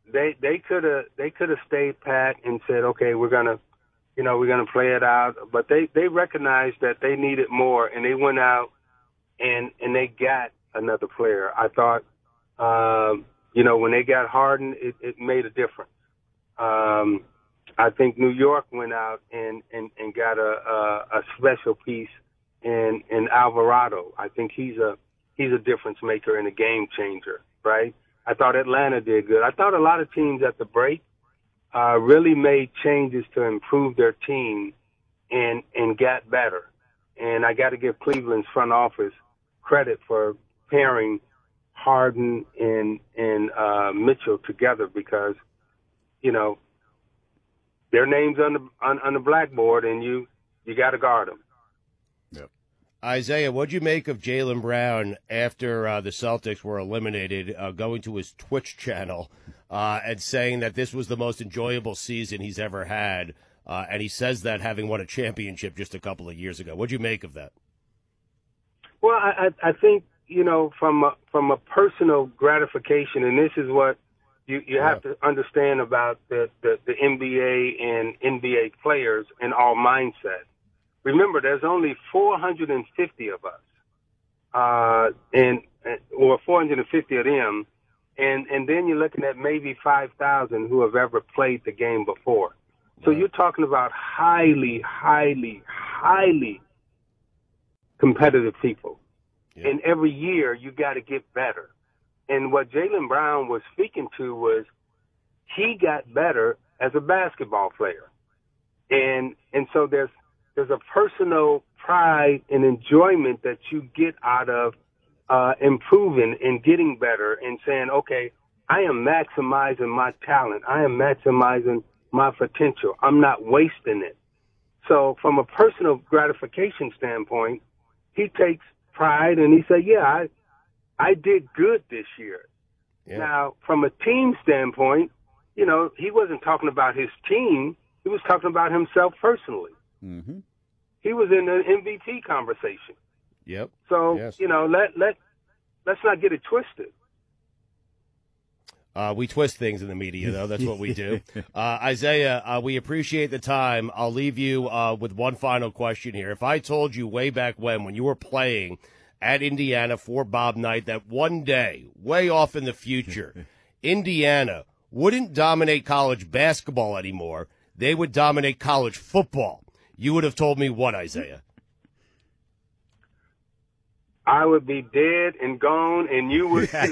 they could have stayed pat and said, okay, we're gonna play it out. But they recognized that they needed more, and they went out and they got another player. I thought, when they got Harden, it made a difference. I think New York went out and got a special piece in Alvarado. I think he's a difference maker and a game changer, right? I thought Atlanta did good. I thought a lot of teams at the break really made changes to improve their team and got better. And I got to give Cleveland's front office credit for pairing Harden and Mitchell together because, their names on the blackboard, and you got to guard them. Yep. Isaiah, what'd you make of Jaylen Brown after the Celtics were eliminated, going to his Twitch channel and saying that this was the most enjoyable season he's ever had, and he says that having won a championship just a couple of years ago. What'd you make of that? Well, I think from a personal gratification, and this is what you have to understand about the NBA and NBA players and our mindset. Remember, there's only 450 of us, or 450 of them, and then you're looking at maybe 5,000 who have ever played the game before. So you're talking about highly, highly, highly competitive people. Yeah. And every year you got to get better. And what Jaylen Brown was speaking to was he got better as a basketball player. And so there's a personal pride and enjoyment that you get out of improving and getting better and saying, okay, I am maximizing my talent. I am maximizing my potential. I'm not wasting it. So from a personal gratification standpoint, he takes pride and he said, yeah, I did good this year. Yeah. Now, from a team standpoint, he wasn't talking about his team. He was talking about himself personally. Mm-hmm. He was in an MVP conversation. Yep. So, yes. Let's not get it twisted. We twist things in the media, though. That's what we do. Isaiah, we appreciate the time. I'll leave you with one final question here. If I told you way back when you were playing at Indiana for Bob Knight that one day, way off in the future, Indiana wouldn't dominate college basketball anymore. They would dominate college football. You would have told me what, Isaiah? I would be dead and gone, and you would too.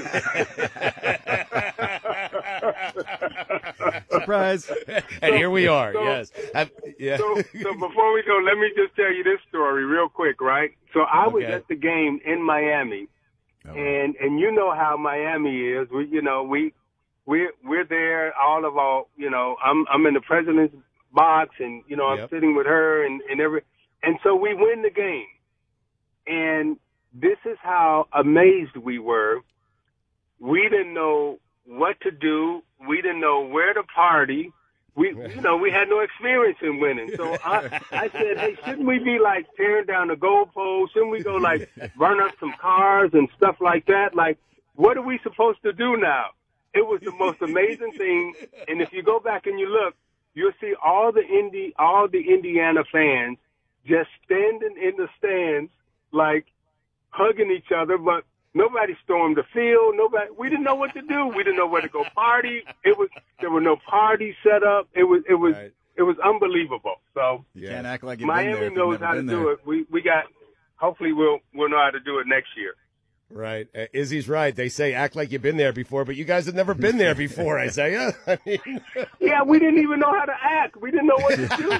Surprise. And here we are, yes. So before we go, let me just tell you this story real quick, right? So I was at the game in Miami, and you know how Miami is. We're there, all of our, I'm in the president's box, and, I'm sitting with her and so we win the game. And this is how amazed we were. We didn't know what to do. We didn't know where to party. We had no experience in winning. So I said, hey, shouldn't we be like tearing down the goalpost? Shouldn't we go like burn up some cars and stuff like that? Like, what are we supposed to do now? It was the most amazing thing. And if you go back and you look, you'll see all the Indiana fans just standing in the stands, like hugging each other, but nobody stormed the field. We didn't know what to do. We didn't know where to go party. There were no parties set up. It was unbelievable. So you can't act like you've Miami been there knows how to do it. We got. Hopefully, we'll know how to do it next year. Right. Izzy's right. They say act like you've been there before, but you guys have never been there before, Isaiah. I mean... Yeah, we didn't even know how to act. We didn't know what to do.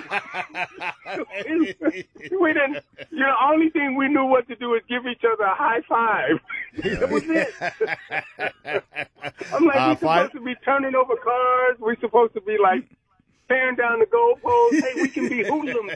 We didn't. The only thing we knew what to do is give each other a high five. That was it. I'm like, we're supposed to be turning over cars. We're supposed to be like tearing down the goalposts. Hey, we can be hoodlums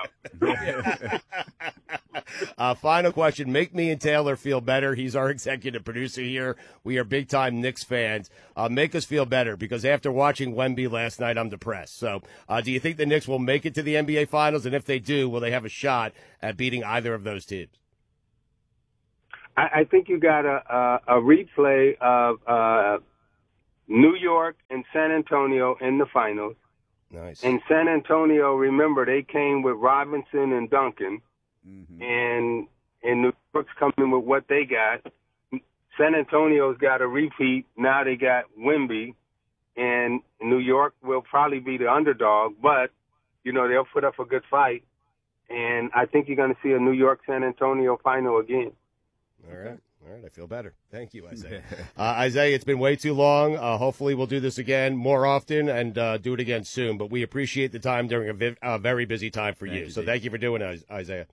now. Final question. Make me and Taylor feel better. He's our executive producer here. We are big-time Knicks fans. Make us feel better, because after watching Wemby last night, I'm depressed. So do you think the Knicks will make it to the NBA Finals? And if they do, will they have a shot at beating either of those teams? I think you got a replay of New York and San Antonio in the finals. Nice. And San Antonio, remember, they came with Robinson and Duncan. Mm-hmm. And New York's coming with what they got. San Antonio's got a repeat. Now they got Wemby. And New York will probably be the underdog, but, they'll put up a good fight. And I think you're going to see a New York-San Antonio final again. All right. I feel better. Thank you, Isaiah. Isaiah, it's been way too long. Hopefully we'll do this again more often and do it again soon. But we appreciate the time during a very busy time for you. So thank you for doing it, Isaiah.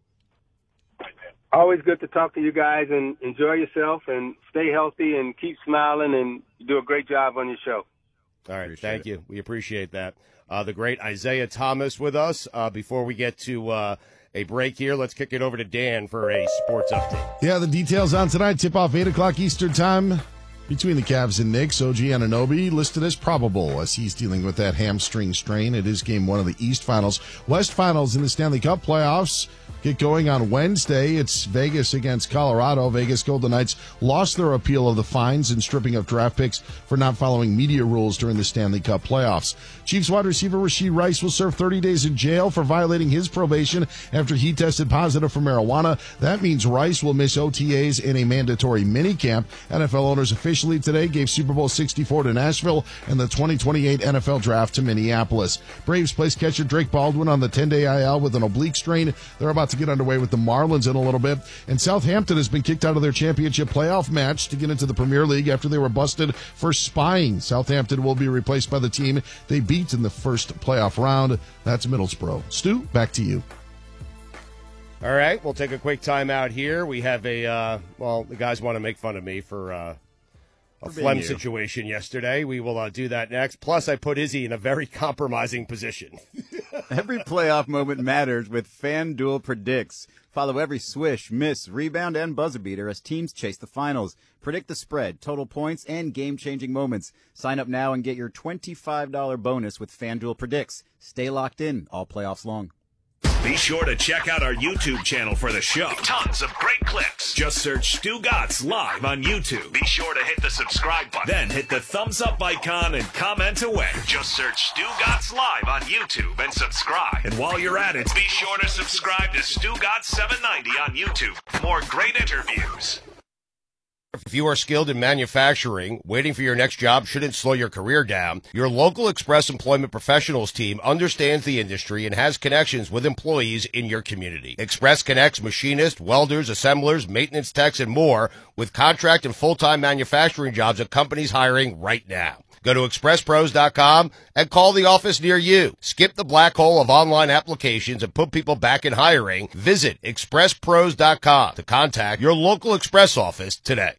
Always good to talk to you guys, and enjoy yourself and stay healthy and keep smiling, and you do a great job on your show. All right. Thank you. We appreciate that. The great Isaiah Thomas with us. Before we get to a break here, let's kick it over to Dan for a sports update. Yeah, the details on tonight. Tip-off 8 o'clock Eastern time between the Cavs and Knicks. OG Anunoby listed as probable as he's dealing with that hamstring strain. It is game 1 of the East Finals. West Finals in the Stanley Cup playoffs get going on Wednesday. It's Vegas against Colorado. Vegas Golden Knights lost their appeal of the fines and stripping of draft picks for not following media rules during the Stanley Cup playoffs. Chiefs wide receiver Rashee Rice will serve 30 days in jail for violating his probation after he tested positive for marijuana. That means Rice will miss OTAs in a mandatory minicamp. NFL owners officially today gave Super Bowl 64 to Nashville and the 2028 NFL Draft to Minneapolis. Braves placed catcher Drake Baldwin on the 10-day IL with an oblique strain. They're about to get underway with the Marlins in a little bit. And Southampton has been kicked out of their championship playoff match to get into the Premier League after they were busted for spying. Southampton will be replaced by the team they beat in the first playoff round. That's Middlesbrough. Stu, back to you. All right, we'll take a quick time out here. We have the guys want to make fun of me for a phlegm situation yesterday. We will do that next. Plus, I put Izzy in a very compromising position. Every playoff moment matters with FanDuel Predicts. Follow every swish, miss, rebound, and buzzer beater as teams chase the finals. Predict the spread, total points, and game-changing moments. Sign up now and get your $25 bonus with FanDuel Predicts. Stay locked in all playoffs long. Be sure to check out our YouTube channel for the show. Tons of great clips. Just search Stu Gatz Live on YouTube. Be sure to hit the subscribe button. Then hit the thumbs up icon and comment away. Just search Stu Gatz Live on YouTube and subscribe. And while you're at it, be sure to subscribe to Stu Gatz 790 on YouTube for more great interviews. If you are skilled in manufacturing, waiting for your next job shouldn't slow your career down. Your local Express Employment Professionals team understands the industry and has connections with employees in your community. Express connects machinists, welders, assemblers, maintenance techs, and more with contract and full-time manufacturing jobs at companies hiring right now. Go to expresspros.com and call the office near you. Skip the black hole of online applications and put people back in hiring. Visit expresspros.com to contact your local Express office today.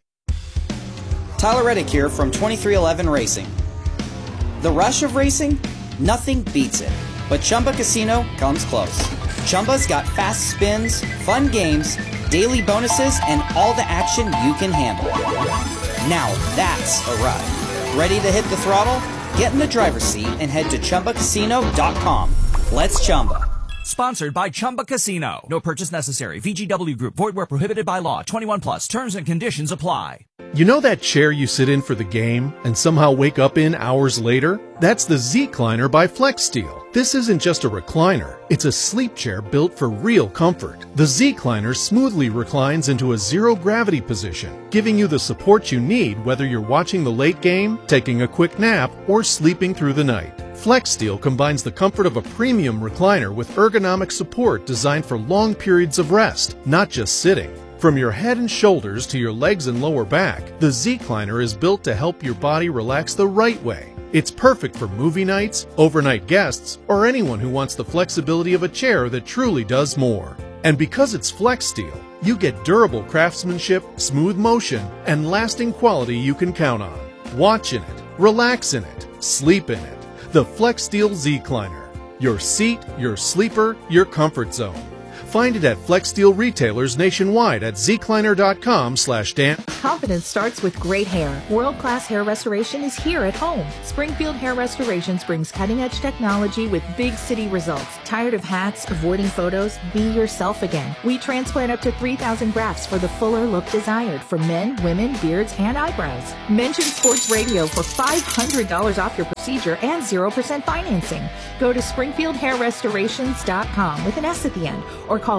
Tyler Reddick here from 2311 Racing. The rush of racing? Nothing beats it. But Chumba Casino comes close. Chumba's got fast spins, fun games, daily bonuses, and all the action you can handle. Now that's a ride. Ready to hit the throttle? Get in the driver's seat and head to ChumbaCasino.com. Let's Chumba. Sponsored by Chumba Casino. No purchase necessary. VGW Group. Void where prohibited by law. 21 plus. Terms and conditions apply. You know that chair you sit in for the game and somehow wake up in hours later? That's the Z-Cliner by FlexSteel. This isn't just a recliner. It's a sleep chair built for real comfort. The Z-Cliner smoothly reclines into a zero-gravity position, giving you the support you need whether you're watching the late game, taking a quick nap, or sleeping through the night. FlexSteel combines the comfort of a premium recliner with ergonomic support designed for long periods of rest, not just sitting. From your head and shoulders to your legs and lower back, the Z-Cliner is built to help your body relax the right way. It's perfect for movie nights, overnight guests, or anyone who wants the flexibility of a chair that truly does more. And because it's FlexSteel, you get durable craftsmanship, smooth motion, and lasting quality you can count on. Watch in it, relax in it, sleep in it. The FlexSteel Z-Cliner. Your seat, your sleeper, your comfort zone. Find it at FlexSteel retailers nationwide at zcliner.com/Dan. confidence starts with great hair. World-class hair restoration is here at home. Springfield Hair Restorations brings cutting-edge technology with big city results. Tired of hats, avoiding photos? Be yourself again. We transplant up to 3,000 grafts for the fuller look desired for men, women, beards, and eyebrows. Mention Sports Radio for $500 off your procedure and 0% financing. Go to SpringfieldHairRestorations.com with an S at the end, or call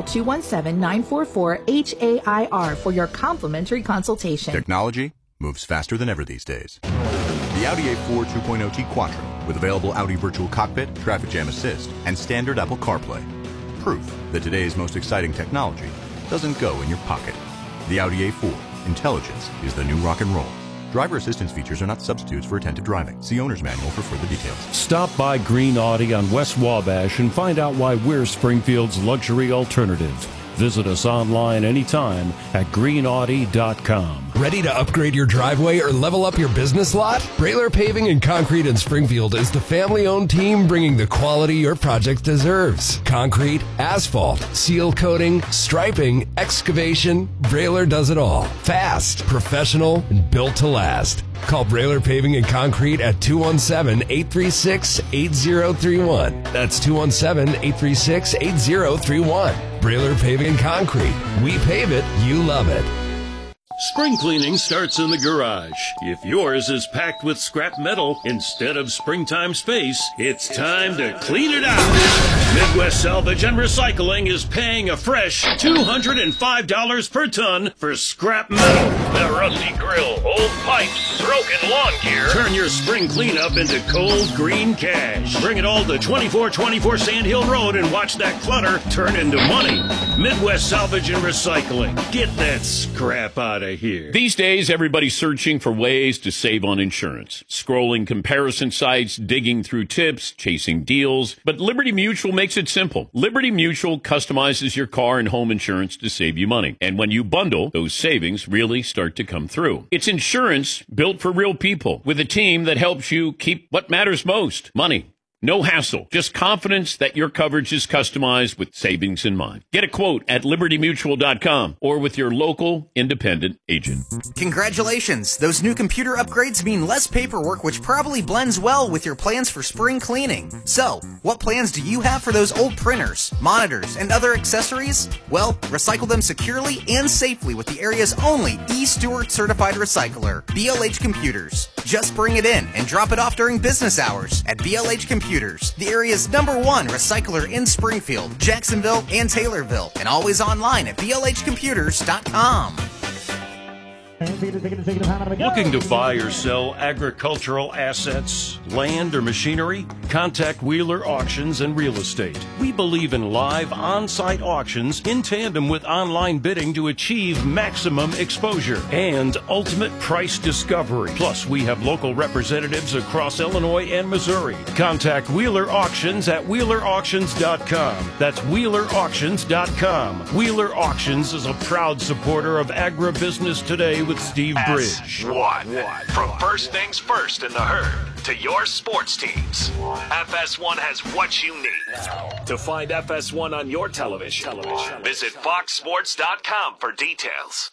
217-944-HAIR for your complimentary consultation. Technology moves faster than ever these days. The Audi A4 2.0T Quattro with available Audi Virtual Cockpit, Traffic Jam Assist, and standard Apple CarPlay. Proof that today's most exciting technology doesn't go in your pocket. The Audi A4. Intelligence is the new rock and roll. Driver assistance features are not substitutes for attentive driving. See owner's manual for further details. Stop by Green Audi on West Wabash and find out why we're Springfield's luxury alternative. Visit us online anytime at greenaudi.com. Ready to upgrade your driveway or level up your business lot? Brailer Paving and Concrete in Springfield is the family-owned team bringing the quality your project deserves. Concrete, asphalt, seal coating, striping, excavation, Brailer does it all. Fast, professional, and built to last. Call Brailer Paving and Concrete at 217-836-8031. That's 217-836-8031. Brailer Paving and Concrete. We pave it, you love it. Spring cleaning starts in the garage. If yours is packed with scrap metal instead of springtime space, it's time to clean it out. Midwest Salvage and Recycling is paying a fresh $205 per ton for scrap metal. The rusty grill, old pipes, broken lawn gear. Turn your spring cleanup into cold green cash. Bring it all to 2424 Sand Hill Road and watch that clutter turn into money. Midwest Salvage and Recycling. Get that scrap out of here. These days, everybody's searching for ways to save on insurance. Scrolling comparison sites, digging through tips, chasing deals. But Liberty Mutual makes it simple. Liberty Mutual customizes your car and home insurance to save you money. And when you bundle, those savings really start to come through. It's insurance built for real people with a team that helps you keep what matters most, money. No hassle, just confidence that your coverage is customized with savings in mind. Get a quote at libertymutual.com or with your local independent agent. Congratulations! Those new computer upgrades mean less paperwork, which probably blends well with your plans for spring cleaning. So, what plans do you have for those old printers, monitors, and other accessories? Well, recycle them securely and safely with the area's only E-Stewart certified recycler, BLH Computers. Just bring it in and drop it off during business hours at BLH Computers, the area's #1 recycler in Springfield, Jacksonville, and Taylorville, and always online at blhcomputers.com. Looking to buy or sell agricultural assets, land, or machinery? Contact Wheeler Auctions and Real Estate. We believe in live on-site auctions in tandem with online bidding to achieve maximum exposure and ultimate price discovery. Plus, we have local representatives across Illinois and Missouri. Contact Wheeler Auctions at WheelerAuctions.com. That's WheelerAuctions.com. Wheeler Auctions is a proud supporter of Agribusiness Today with Steve Bridge. FS1. From first things first in the herd to your sports teams, FS1 has what you need. To find FS1 on your television, visit foxsports.com for details.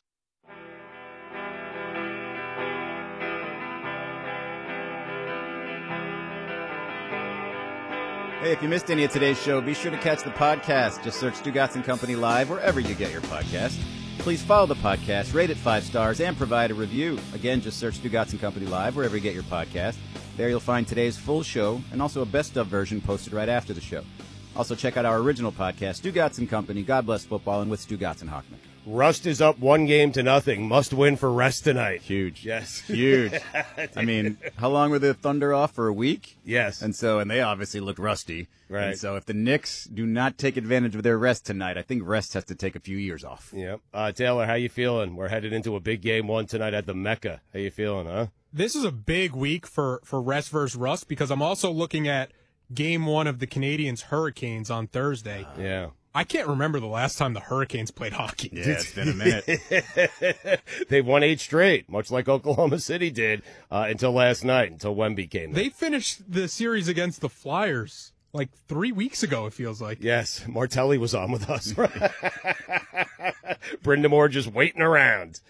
Hey, if you missed any of today's show, be sure to catch the podcast. Just search Stu Gatz & Company Live wherever you get your podcast. Please follow the podcast, rate it 5 stars, and provide a review. Again, just search Stu Gatz & Company Live wherever you get your podcast. There you'll find today's full show and also a best-of version posted right after the show. Also, check out our original podcast, Stu Gatz & Company, God Bless Football, and with Stu Gatz and Hockman. Rust is up 1-0. Must win for Rest tonight. Huge. Yes. Huge. I mean, how long were the Thunder off? For a week? Yes. And they obviously looked rusty. Right. And so if the Knicks do not take advantage of their rest tonight, I think Rest has to take a few years off. Yep. Taylor, how you feeling? We're headed into a big game 1 tonight at the Mecca. How you feeling, huh? This is a big week for Rest versus Rust because I'm also looking at game 1 of the Canadiens Hurricanes on Thursday. Yeah. I can't remember the last time the Hurricanes played hockey. Yeah, it's been a minute. They've won 8 straight, much like Oklahoma City did until last night, until Wemby came. They finished the series against the Flyers like 3 weeks ago, it feels like. Yes, Martelli was on with us. Brindamore just waiting around.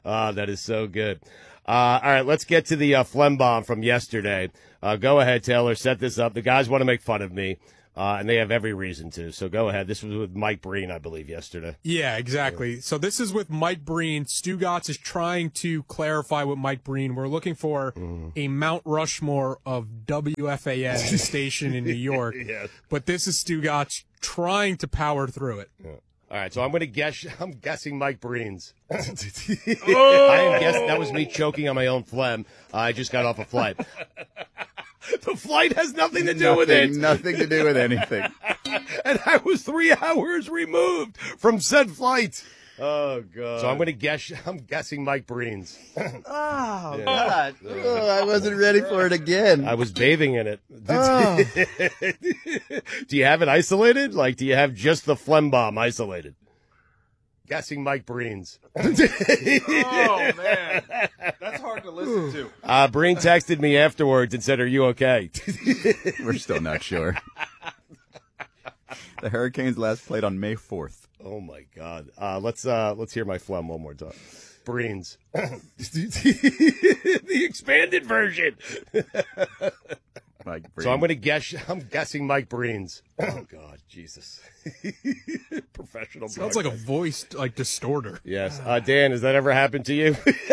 That is so good. All right, let's get to the phlegm bomb from yesterday. Go ahead, Taylor. Set this up. The guys want to make fun of me, and they have every reason to. So go ahead. This was with Mike Breen, I believe, yesterday. Yeah, exactly. So this is with Mike Breen. Stugotz is trying to clarify with Mike Breen. We're looking for a Mount Rushmore of WFAN, the station in New York. Yes. But this is Stugotz trying to power through it. Yeah. All right, so I'm guessing Mike Breen's. Oh! I am guessing that was me choking on my own phlegm. I just got off a flight. The flight has nothing to do with it. Nothing to do with anything. And I was 3 hours removed from said flight. Oh God! So I'm guessing Mike Breen's. Oh God! Oh, I wasn't ready for it again. I was bathing in it. Oh. Do you have it isolated? Like, do you have just the phlegm bomb isolated? Guessing Mike Breen's. Oh man, that's hard to listen to. Breen texted me afterwards and said, "Are you okay?" We're still not sure. The Hurricanes last played on May 4th. Oh my God! Let's hear my phlegm one more time. Breen's, the expanded version. Mike Breen. So I'm guessing Mike Breen's. Oh God, Jesus! Professional. Sounds like a voice distorter. Yes, Dan, has that ever happened to you?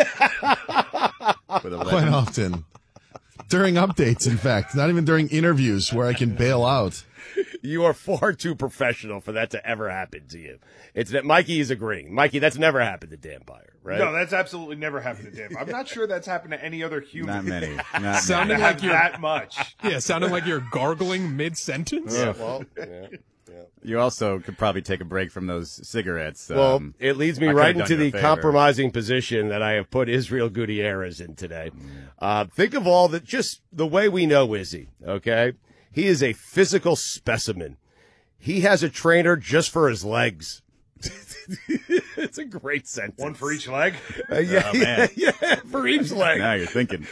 Quite often. During updates, in fact, not even during interviews where I can bail out. You are far too professional for that to ever happen to you. It's that Mikey is agreeing. Mikey, that's never happened to Dan Byer, right? No, that's absolutely never happened to Dan. I'm not sure that's happened to any other human. Not many. Sounding like you're that much. Yeah, sounding like you're gargling mid-sentence. Yeah, well, yeah. You also could probably take a break from those cigarettes. Well, it leads me right into the compromising position that I have put Israel Gutierrez in today. Think of all that, just the way we know Izzy, okay? He is a physical specimen. He has a trainer just for his legs. It's a great sentence. One for each leg? Yeah, for each leg. Now you're thinking.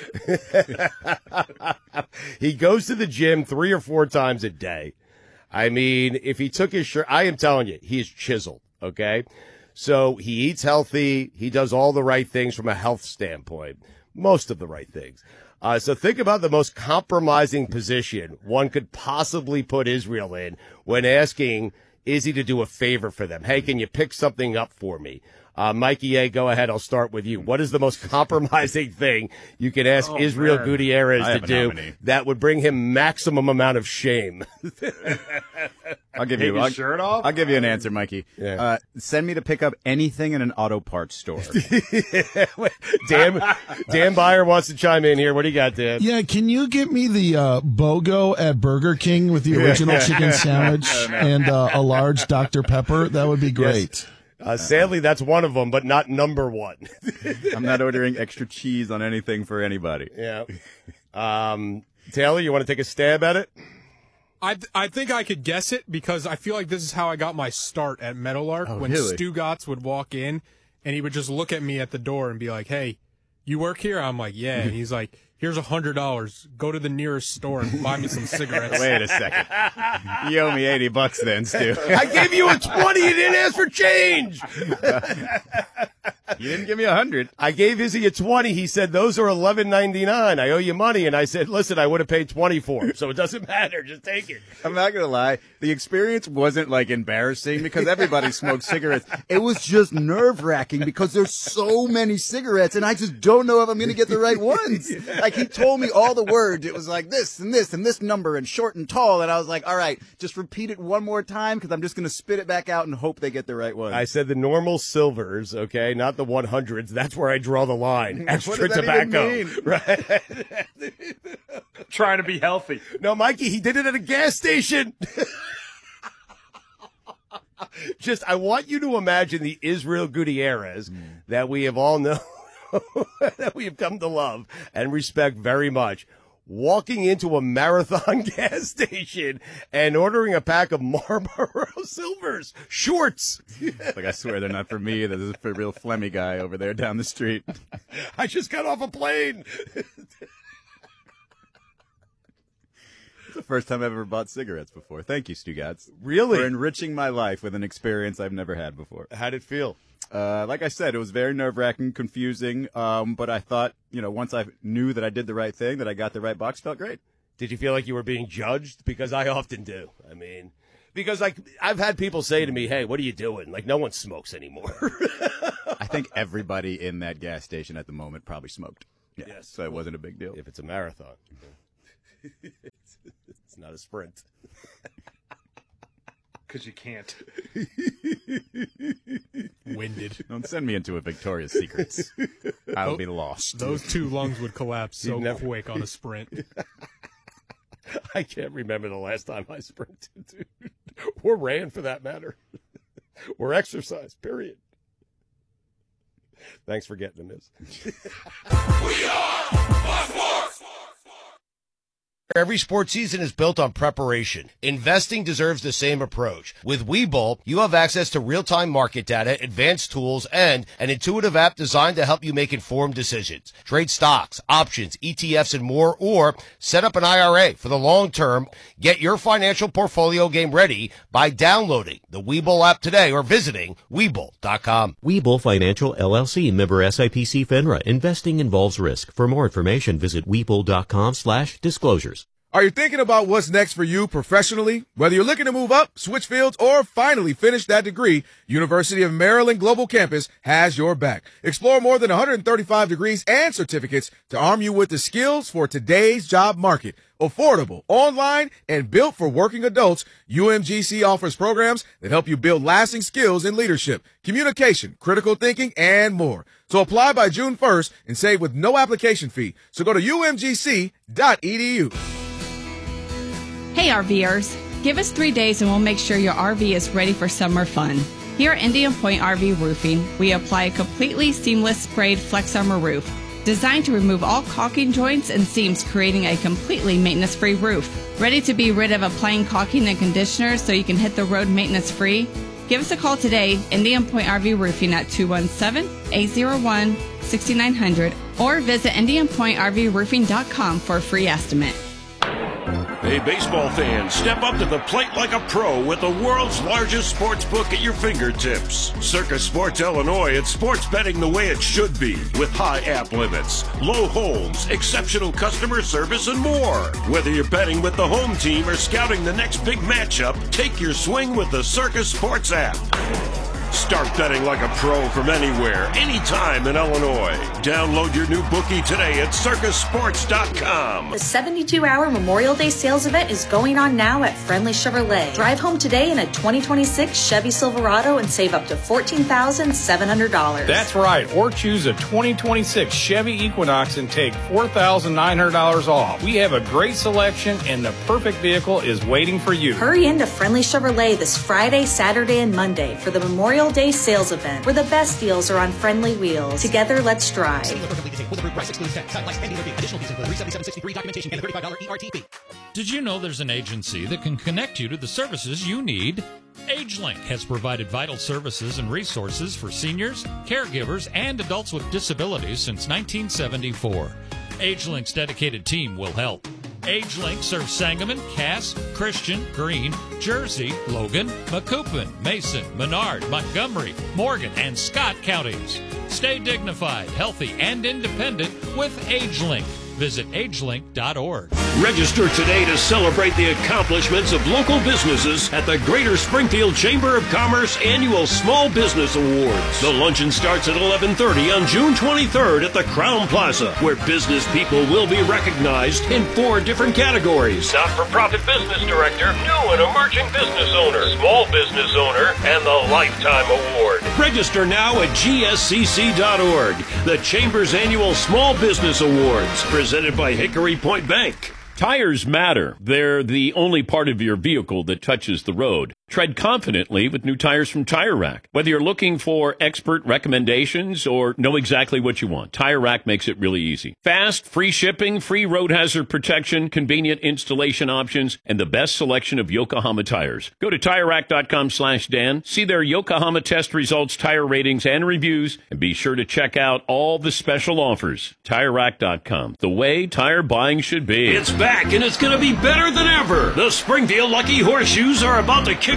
He goes to the gym 3 or 4 times a day. I mean, if he took his shirt, I am telling you, he is chiseled, okay? So he eats healthy. He does all the right things from a health standpoint. Most of the right things. So think about the most compromising position one could possibly put Israel in when asking Izzy to do a favor for them. Hey, can you pick something up for me? Mikey A., go ahead. I'll start with you. What is the most compromising thing you could ask Israel Gutierrez to do that would bring him maximum amount of shame? I'll give you his shirt off? I'll give you an answer, Mikey. Yeah. Send me to pick up anything in an auto parts store. Dan Byer wants to chime in here. What do you got, Dan? Yeah, can you get me the BOGO at Burger King with the original chicken sandwich and a large Dr. Pepper? That would be great. Yes. Sadly, that's one of them, but not number one. I'm not ordering extra cheese on anything for anybody. Yeah. Taylor, you want to take a stab at it? I think I could guess it because I feel like this is how I got my start at Meadowlark when really? Stugotz would walk in and he would just look at me at the door and be like, "Hey, you work here?" I'm like, "Yeah." And he's like, "Here's $100. Go to the nearest store and buy me some cigarettes." Wait a second. You owe me $80 then, Stu. I gave you a 20. You didn't ask for change. You didn't give me 100. I gave Izzy a 20. He said, those are $11.99. I owe you money. And I said, listen, I would have paid 20 for them, so it doesn't matter. Just take it. I'm not going to lie. The experience wasn't embarrassing because everybody smoked cigarettes. It was just nerve-wracking because there's so many cigarettes and I just don't know if I'm going to get the right ones. He told me all the words. It was like this and this and this number and short and tall. And I was like, all right, just repeat it one more time because I'm just going to spit it back out and hope they get the right one. I said the normal silvers, okay, not the 100s. That's where I draw the line. Extra tobacco. Right? Trying to be healthy. No, Mikey, he did it at a gas station. Just, I want you to imagine the Israel Gutierrez that we have all known. That we have come to love and respect very much, walking into a Marathon gas station and ordering a pack of Marlboro Silvers shorts. I swear they're not for me. This is for a real phlegmy guy over there down the street. I just got off a plane. It's the first time I've ever bought cigarettes before. Thank you, Stugotz. Really? For enriching my life with an experience I've never had before. How'd it feel? Like I said, it was very nerve-wracking, confusing, but I thought, once I knew that I did the right thing, that I got the right box, felt great. Did you feel like you were being judged? Because I often do. Because I've had people say to me, hey, what are you doing? Like, no one smokes anymore. I think everybody in that gas station at the moment probably smoked. Yeah, yes. So it wasn't a big deal. If it's a marathon. It's not a sprint. Because you can't. Winded. Don't send me into a Victoria's Secrets. I'll be lost. Those 2 lungs would collapse so quick on a sprint. I can't remember the last time I sprinted, dude. Or ran, for that matter. Or exercised, period. Thanks for getting them, Miz. We are Fox Sports. Every sports season is built on preparation. Investing deserves the same approach. With Webull, you have access to real-time market data, advanced tools, and an intuitive app designed to help you make informed decisions. Trade stocks, options, ETFs, and more, or set up an IRA for the long term. Get your financial portfolio game ready by downloading the Webull app today or visiting Webull.com. Webull Financial LLC, member SIPC FINRA. Investing involves risk. For more information, visit Webull.com/disclosures. Are you thinking about what's next for you professionally? Whether you're looking to move up, switch fields, or finally finish that degree, University of Maryland Global Campus has your back. Explore more than 135 degrees and certificates to arm you with the skills for today's job market. Affordable, online, and built for working adults, UMGC offers programs that help you build lasting skills in leadership, communication, critical thinking, and more. So apply by June 1st and save with no application fee. So go to umgc.edu. Hey RVers, give us 3 days and we'll make sure your RV is ready for summer fun. Here at Indian Point RV Roofing, we apply a completely seamless sprayed Flex Armor roof, designed to remove all caulking joints and seams, creating a completely maintenance-free roof. Ready to be rid of applying caulking and conditioner so you can hit the road maintenance-free? Give us a call today, Indian Point RV Roofing at 217-801-6900, or visit IndianPointRVRoofing.com for a free estimate. Hey, baseball fans, step up to the plate like a pro with the world's largest sports book at your fingertips. Circus Sports Illinois, it's sports betting the way it should be, with high app limits, low holds, exceptional customer service, and more. Whether you're betting with the home team or scouting the next big matchup, take your swing with the Circus Sports app. Start betting like a pro from anywhere, anytime in Illinois. Download your new bookie today at circusports.com. The 72-hour Memorial Day sales event is going on now at Friendly Chevrolet. Drive home today in a 2026 Chevy Silverado and save up to $14,700. That's right. Or choose a 2026 Chevy Equinox and take $4,900 off. We have a great selection and the perfect vehicle is waiting for you. Hurry into Friendly Chevrolet this Friday, Saturday, and Monday for the Memorial Day sales event, where the best deals are on friendly wheels. Together, let's drive. Did you know there's an agency that can connect you to the services you need? AgeLink has provided vital services and resources for seniors, caregivers, and adults with disabilities since 1974. AgeLink's dedicated team will help. AgeLink serves Sangamon, Cass, Christian, Greene, Jersey, Logan, Macoupin, Mason, Menard, Montgomery, Morgan, and Scott counties. Stay dignified, healthy, and independent with AgeLink. Visit agelink.org. Register today to celebrate the accomplishments of local businesses at the Greater Springfield Chamber of Commerce Annual Small Business Awards. The luncheon starts at 11:30 on June 23rd at the Crown Plaza, where business people will be recognized in 4 different categories: not-for-profit business director, new and emerging business owner, small business owner, and the Lifetime Award. Register now at gscc.org. The Chamber's Annual Small Business Awards, presented by Hickory Point Bank. Tires matter. They're the only part of your vehicle that touches the road. Tread confidently with new tires from Tire Rack. Whether you're looking for expert recommendations or know exactly what you want, Tire Rack makes it really easy. Fast, free shipping, free road hazard protection, convenient installation options, and the best selection of Yokohama tires. Go to TireRack.com/Dan, see their Yokohama test results, tire ratings, and reviews, and be sure to check out all the special offers. TireRack.com, the way tire buying should be. It's back, and it's going to be better than ever. The Springfield Lucky Horseshoes are about to kick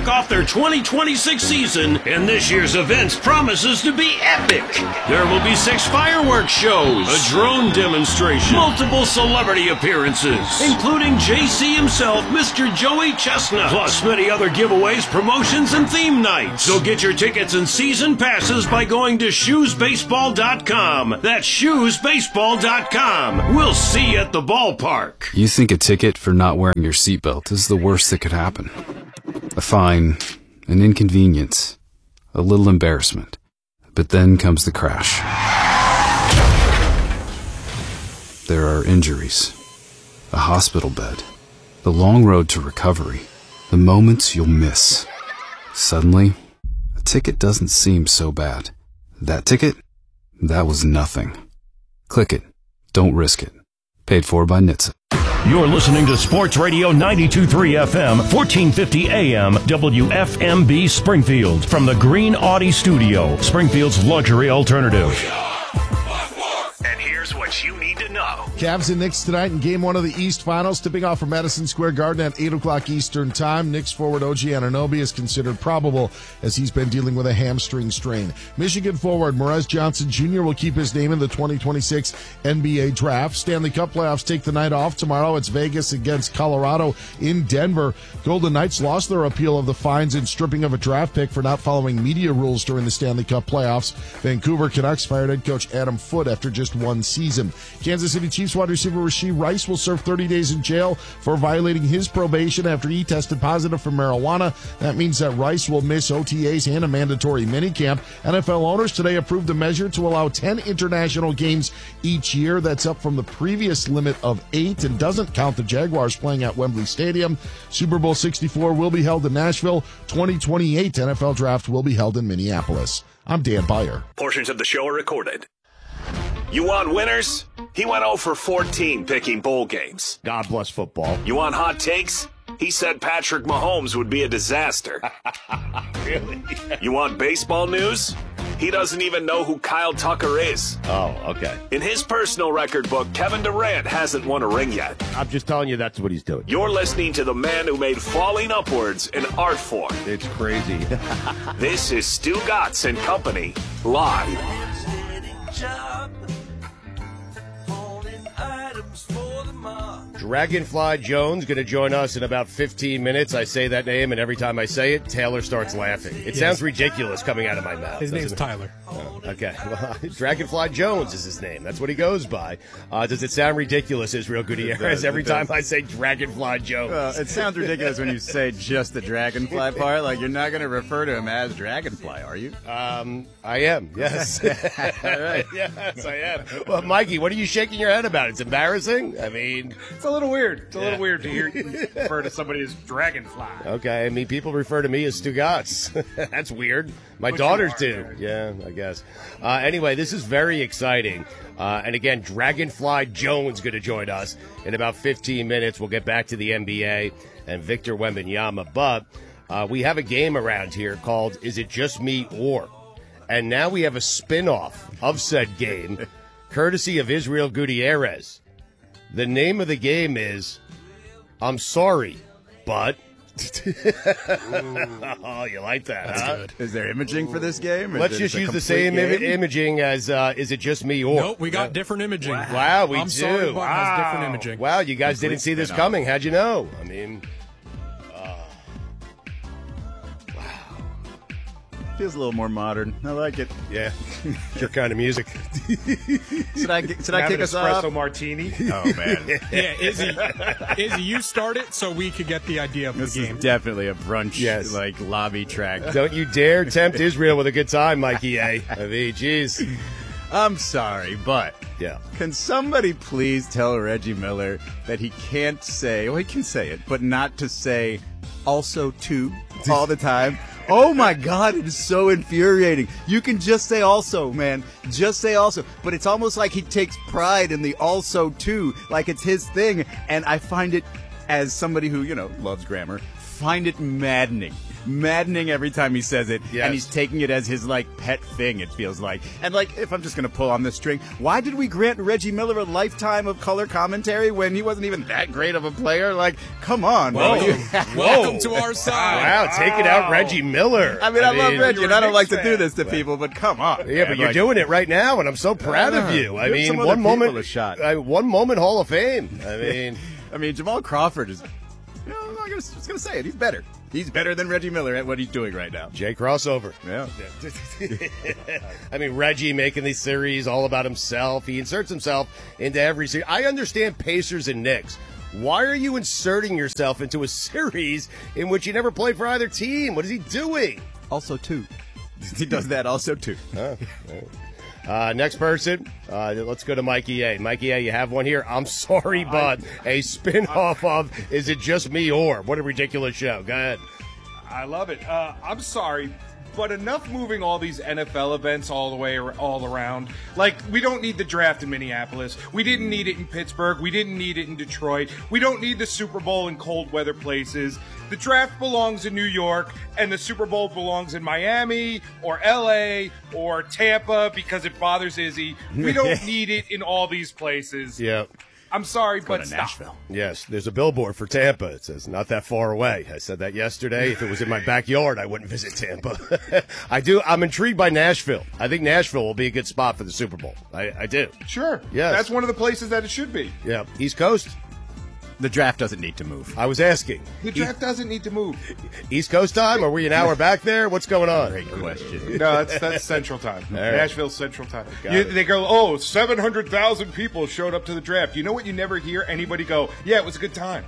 kick off their 2026 season, and this year's event promises to be epic. There will be 6 fireworks shows, a drone demonstration, multiple celebrity appearances, including JC himself, Mr. Joey Chestnut, plus many other giveaways, promotions, and theme nights. So get your tickets and season passes by going to shoesbaseball.com. That's shoesbaseball.com. We'll see you at the ballpark. You think a ticket for not wearing your seatbelt is the worst that could happen. A fine, an inconvenience, a little embarrassment. But then comes the crash. There are injuries, a hospital bed, the long road to recovery, the moments you'll miss. Suddenly, a ticket doesn't seem so bad. That ticket? That was nothing. Click it. Don't risk it. Paid for by NHTSA. You're listening to Sports Radio 92.3 FM, 1450 AM, WFMB Springfield. From the Green Audi Studio, Springfield's luxury alternative. And here's what you need to know. Cavs and Knicks tonight in Game 1 of the East Finals, tipping off from Madison Square Garden at 8 o'clock Eastern Time. Knicks forward OG Anunoby is considered probable as he's been dealing with a hamstring strain. Michigan forward Morez Johnson Jr. will keep his name in the 2026 NBA Draft. Stanley Cup playoffs take the night off. Tomorrow it's Vegas against Colorado in Denver. Golden Knights lost their appeal of the fines and stripping of a draft pick for not following media rules during the Stanley Cup playoffs. Vancouver Canucks fired head coach Adam Foote after just one season. Kansas City Chiefs wide receiver Rashee Rice will serve 30 days in jail for violating his probation after he tested positive for marijuana. That means that Rice will miss OTAs and a mandatory minicamp. NFL owners today approved a measure to allow 10 international games each year. That's up from the previous limit of 8 and doesn't count the Jaguars playing at Wembley Stadium. Super Bowl 64 will be held in Nashville. 2028 NFL Draft will be held in Minneapolis. I'm Dan Beyer. Portions of the show are recorded. You want winners? He went 0 for 14 picking bowl games. God bless football. You want hot takes? He said Patrick Mahomes would be a disaster. Really? You want baseball news? He doesn't even know who Kyle Tucker is. Oh, okay. In his personal record book, Kevin Durant hasn't won a ring yet. I'm just telling you that's what he's doing. You're listening to the man who made falling upwards an art form. It's crazy. This is Stu Gatz and Company, live. Dragonfly Jones going to join us in about 15 minutes. I say that name, and every time I say it, Taylor starts laughing. It sounds ridiculous coming out of my mouth. His name's Tyler. Oh, okay. Well, Dragonfly Jones is his name. That's what he goes by. Does it sound ridiculous, Israel Gutierrez, every time I say Dragonfly Jones? Well, it sounds ridiculous when you say just the Dragonfly part. Like, you're not going to refer to him as Dragonfly, are you? I am, yes. All right. Yes, I am. Well, Mikey, what are you shaking your head about? It's embarrassing? I mean... It's a little weird. It's a little weird to hear you refer to somebody as Dragonfly. Okay, I mean, people refer to me as Stu Gatz. That's weird. My But daughters you do. are, Yeah, I guess. Anyway, this is very exciting. And again, Dragonfly Jones going to join us in about 15 minutes. We'll get back to the NBA and Victor Wembanyama. But we have a game around here called Is It Just Me Or? And now we have a spin-off of said game, courtesy of Israel Gutierrez. The name of the game is I'm Sorry, but... Oh, you like that, That's huh? good. Is there imaging for this game? Let's just use the same imaging as Is It Just Me Or? Nope, we got different imaging. Wow, we I'm do. Sorry, but has different imaging. Wow, you guys didn't see this coming. How'd you know? I mean... Feels a little more modern. I like it. Yeah, it's your kind of music. Should I kick us off? Espresso martini. Oh man. Yeah, Izzy, you start it so we could get the idea of This the game. is definitely a brunch, like lobby track. Don't you dare tempt Israel with a good time, Mikey A. I mean, jeez. I'm sorry, but yeah, can somebody please tell Reggie Miller that he can't say, well, he can say it, but not to say also too all the time? Oh my God, it is so infuriating. You can just say also, man. Just say also. But it's almost like he takes pride in the also too, like it's his thing. And I find it, as somebody who, loves grammar, find it maddening maddening every time he says it, Yes. and he's taking it as his, like, pet thing, it feels like. And, like, if I'm just going to pull on this string, why did we grant Reggie Miller a lifetime of color commentary when he wasn't even that great of a player? Like, come on. Welcome to our side. Wow, taking out Reggie Miller. I love Reggie, and I don't like to do this to people, but come on. Yeah, but you're doing it right now, and I'm so proud of you. I mean, one moment Hall of Fame. I mean, Jamal Crawford is. I'm just gonna say it. He's better. He's better than Reggie Miller at what he's doing right now. Jay crossover. Yeah. I mean, Reggie making these series all about himself. He inserts himself into every series. I understand Pacers and Knicks. Why are you inserting yourself into a series in which you never played for either team? What is he doing? Also, too. He does that also, too. Next person, let's go to Mikey A. Mikey A, you have one here. I'm sorry, but a spin-off of Is It Just Me Or? What a ridiculous show. Go ahead. I love it. I'm sorry, but enough moving all these NFL events all around. Like, we don't need the draft in Minneapolis. We didn't need it in Pittsburgh. We didn't need it in Detroit. We don't need the Super Bowl in cold weather places. The draft belongs in New York, and the Super Bowl belongs in Miami or LA or Tampa because it bothers Izzy. We don't need it in all these places. Yeah. I'm sorry, but stop. Nashville. Yes, there's a billboard for Tampa. It says, not that far away. I said that yesterday. If it was in my backyard, I wouldn't visit Tampa. I'm intrigued by Nashville. I think Nashville will be a good spot for the Super Bowl. I do. Sure. Yes. That's one of the places that it should be. Yeah. East Coast? The draft doesn't need to move. I was asking. The draft doesn't need to move. East Coast time? Are we an hour back there? What's going on? Great question. No, that's Central Time. All right. Nashville Central Time. They They go, 700,000 people showed up to the draft. You know what? You never hear anybody go, yeah, it was a good time.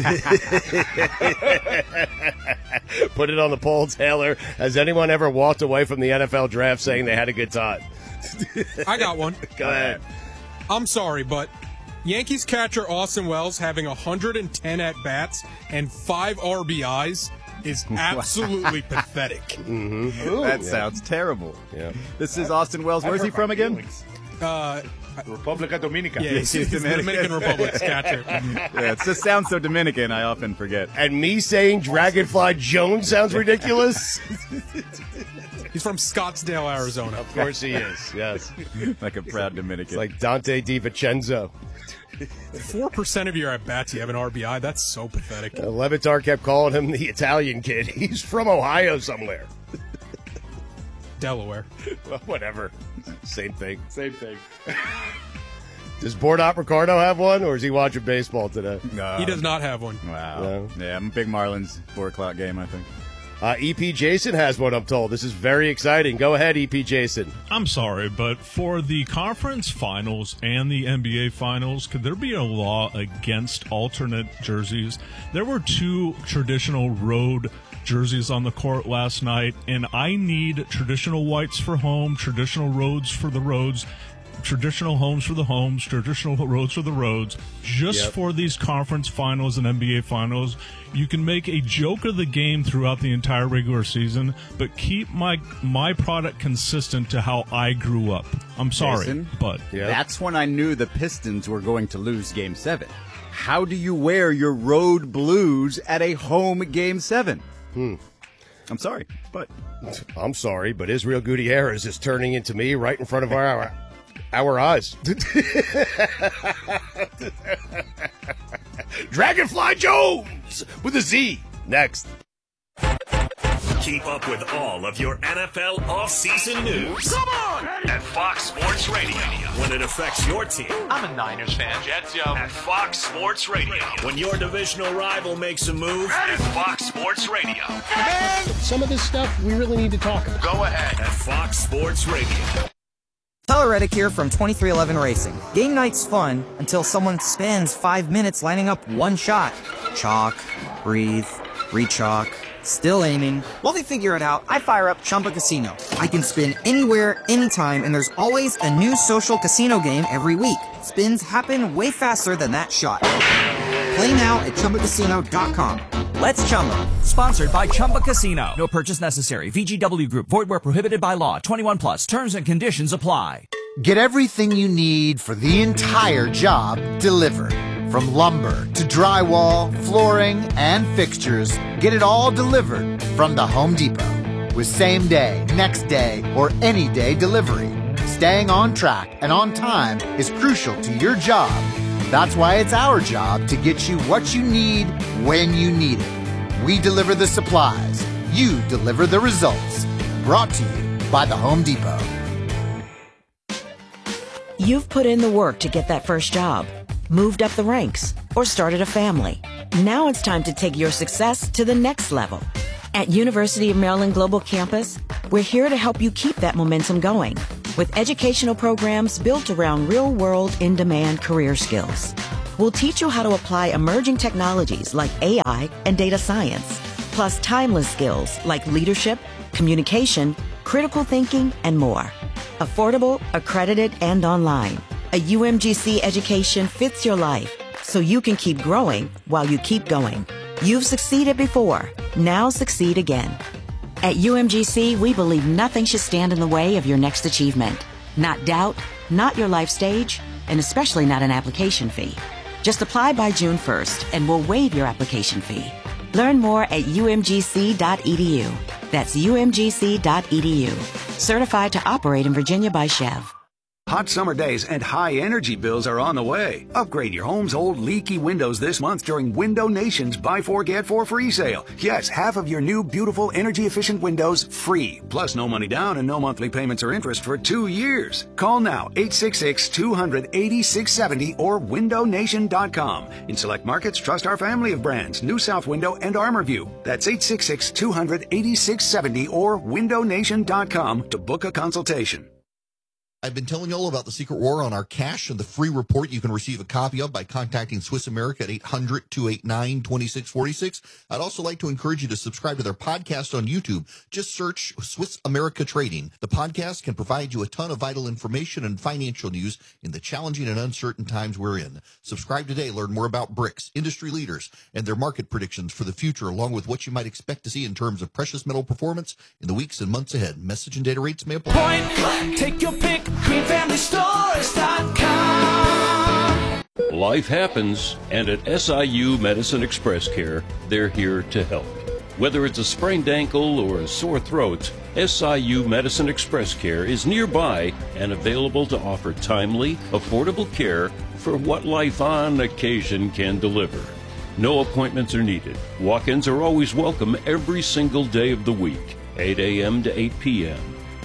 Put it on the poll, Taylor. Has anyone ever walked away from the NFL draft saying they had a good time? I got one. Go ahead. I'm sorry, but Yankees catcher Austin Wells having 110 at-bats and 5 RBIs is absolutely pathetic. Mm-hmm. Ooh, that sounds terrible. Yeah. This is Austin Wells. Where's he from again? República Dominicana. Yeah, he's the Dominican Republic's catcher. Yeah, it just sounds so Dominican, I often forget. And me saying Dragonfly Jones sounds ridiculous? He's from Scottsdale, Arizona. Of course he is, yes. Like a proud Dominican. It's like Dante DiVincenzo. 4% of your at-bats, you have an RBI. That's so pathetic. Levitar kept calling him the Italian kid. He's from Ohio somewhere. Delaware. Well, whatever. Same thing. Same thing. Does Bordot Ricardo have one, or is he watching baseball today? No. He does not have one. Wow. No. Yeah, I'm a big Marlins 4 o'clock game, I think. EP Jason has one, I'm told. This is very exciting. Go ahead, EP Jason. I'm sorry, but for the conference finals and the NBA finals, could there be a law against alternate jerseys? There were 2 traditional road jerseys on the court last night, and I need traditional whites for home, traditional roads for the roads, traditional homes for the homes, traditional roads for the roads, just for these conference finals and NBA finals. You can make a joke of the game throughout the entire regular season, but keep my product consistent to how I grew up. I'm sorry, Jason, but that's when I knew the Pistons were going to lose Game 7. How do you wear your road blues at a home Game 7? I'm sorry, but... I'm sorry, but Israel Gutierrez is turning into me right in front of our eyes. Dragonfly Jones with a Z. Next. Keep up with all of your NFL offseason news. Come on! At Fox Sports Radio. When it affects your team. I'm a Niners fan. Jets, yo. At Fox Sports Radio. When your divisional rival makes a move. At Fox Sports Radio. Man, some of this stuff we really need to talk about. Go ahead. At Fox Sports Radio. Tyler Reddick here from 2311 Racing. Game night's fun until someone spends 5 minutes lining up one shot. Chalk, breathe, re-chalk, still aiming. While they figure it out, I fire up Chumba Casino. I can spin anywhere, anytime, and there's always a new social casino game every week. Spins happen way faster than that shot. Play now at ChumbaCasino.com. Let's Chumba. Sponsored by Chumba Casino. No purchase necessary. VGW Group. Void where prohibited by law. 21 plus. Terms and conditions apply. Get everything you need for the entire job delivered. From lumber to drywall, flooring, and fixtures, get it all delivered from the Home Depot. With same day, next day, or any day delivery, staying on track and on time is crucial to your job. That's why it's our job to get you what you need when you need it. We deliver the supplies. You deliver the results. Brought to you by the Home Depot. You've put in the work to get that first job, moved up the ranks, or started a family. Now it's time to take your success to the next level. At University of Maryland Global Campus, we're here to help you keep that momentum going with educational programs built around real-world, in-demand career skills. We'll teach you how to apply emerging technologies like AI and data science, plus timeless skills like leadership, communication, critical thinking, and more. Affordable, accredited, and online. A UMGC education fits your life so you can keep growing while you keep going. You've succeeded before. Now succeed again. At UMGC, we believe nothing should stand in the way of your next achievement. Not doubt, not your life stage, and especially not an application fee. Just apply by June 1st and we'll waive your application fee. Learn more at umgc.edu. That's umgc.edu. Certified to operate in Virginia by Chev. Hot summer days and high energy bills are on the way. Upgrade your home's old leaky windows this month during Window Nation's Buy 4 Get 4 free sale. Yes, half of your new beautiful energy efficient windows free. Plus no money down and no monthly payments or interest for 2 years. Call now 866-200-8670 or windownation.com. In select markets, trust our family of brands, New South Window and ArmorView. That's 866-200-8670 or windownation.com to book a consultation. I've been telling you all about the Secret War on our cash and the free report you can receive a copy of by contacting Swiss America at 800-289-2646. I'd also like to encourage you to subscribe to their podcast on YouTube. Just search Swiss America Trading. The podcast can provide you a ton of vital information and financial news in the challenging and uncertain times we're in. Subscribe today. Learn more about BRICS, industry leaders, and their market predictions for the future, along with what you might expect to see in terms of precious metal performance in the weeks and months ahead. Message and data rates may apply. Point blank, take your pick. GreenFamilyStores.com. Life happens, and at SIU Medicine Express Care, they're here to help. Whether it's a sprained ankle or a sore throat, SIU Medicine Express Care is nearby and available to offer timely, affordable care for what life on occasion can deliver. No appointments are needed. Walk-ins are always welcome every single day of the week, 8 a.m. to 8 p.m.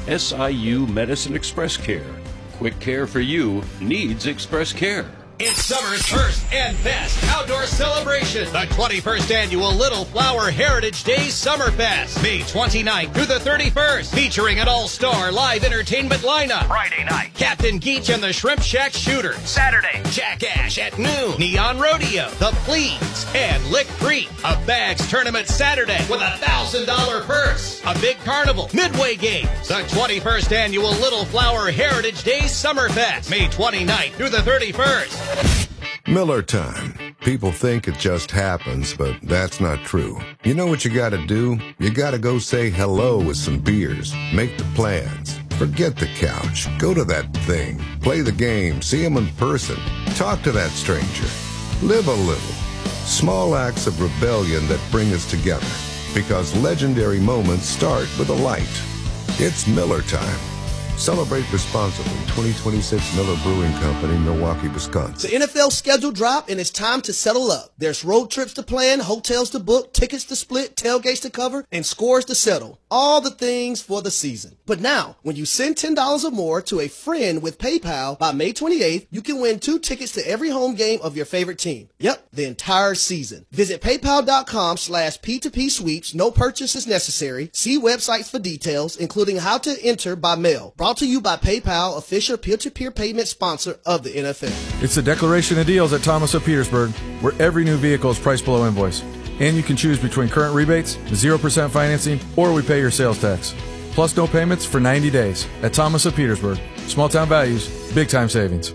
SIU Medicine Express Care. Quick care for you needs Express Care. It's summer's first and best outdoor celebration, the 21st Annual Little Flower Heritage Days Summer Fest, May 29th through the 31st, featuring an all-star live entertainment lineup. Friday night, Captain Geach and the Shrimp Shack Shooters. Saturday, Jack Ash at noon, Neon Rodeo, The Pleads, and Lick Creek. A bags tournament Saturday with a $1,000 purse. A big carnival, Midway Games. The 21st Annual Little Flower Heritage Days Summer Fest, May 29th through the 31st. Miller time. People think it just happens, but that's not true. You know what you gotta do? You gotta go say hello with some beers. Make the plans. Forget the couch. Go to that thing. Play the game. See him in person. Talk to that stranger. Live a little. Small acts of rebellion that bring us together. Because legendary moments start with a light. It's Miller time. Celebrate responsibly. 2026 Miller Brewing Company, Milwaukee, Wisconsin. The NFL schedule dropped and it's time to settle up. There's road trips to plan, hotels to book, tickets to split, tailgates to cover, and scores to settle. All the things for the season. But now, when you send $10 or more to a friend with PayPal by May 28th, you can win 2 tickets to every home game of your favorite team. Yep, the entire season. Visit paypal.com/P2P sweeps. No purchase is necessary. See websites for details, including how to enter by mail. Brought to you by PayPal, official peer-to-peer payment sponsor of the NFL. It's the Declaration of Deals at Thomas of Petersburg, where every new vehicle is priced below invoice. And you can choose between current rebates, 0% financing, or we pay your sales tax. Plus no payments for 90 days. At Thomas of Petersburg. Small town values, big time savings.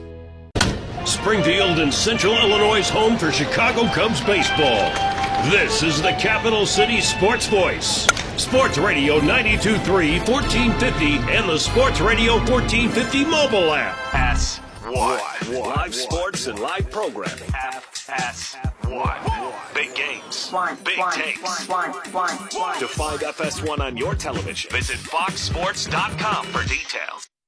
Springfield and Central Illinois' home for Chicago Cubs baseball. This is the Capital City Sports Voice. Sports Radio 92.3, 1450, and the Sports Radio 1450 mobile app. Pass. FS1. Live sports and live programming. FS1. Big games. Big takes. To find FS1 on your television, visit foxsports.com for details.